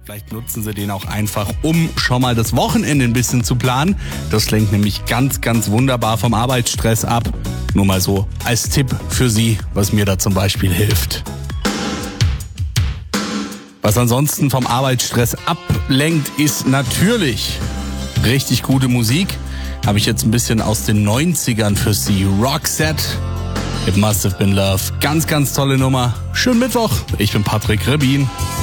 Vielleicht nutzen Sie den auch einfach, um schon mal das Wochenende ein bisschen zu planen. Das lenkt nämlich ganz, ganz wunderbar vom Arbeitsstress ab. Nur mal so als Tipp für Sie, was mir da zum Beispiel hilft. Was ansonsten vom Arbeitsstress ablenkt, ist natürlich richtig gute Musik. Habe ich jetzt ein bisschen aus den 90ern für Sie. Roxette, It Must Have Been Love. Ganz, ganz tolle Nummer. Schönen Mittwoch. Ich bin Patrick Rebin.